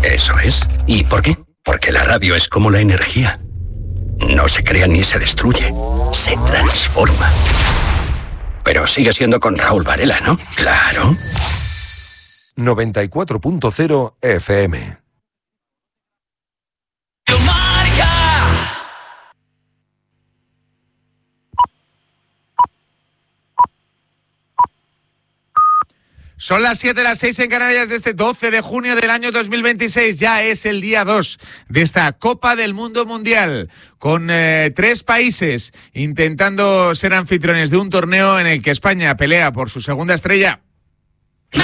Eso es. ¿Y por qué? Porque la radio es como la energía. No se crea ni se destruye. Se transforma. Pero sigue siendo con Raúl Varela, ¿no? Claro. 94.0 FM. Son las 7, las 6 en Canarias de este 12 de junio del año 2026. Ya es el día 2 de esta Copa del Mundo Mundial, con 3 países intentando ser anfitriones de un torneo en el que España pelea por su segunda estrella.